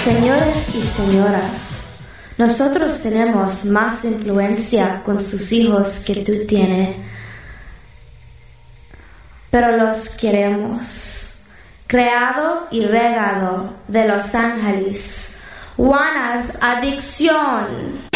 Señores y señoras, nosotros tenemos más influencia con sus hijos que tú tienes, pero los queremos. Creado y regado de Los Ángeles, Juana's Adicción.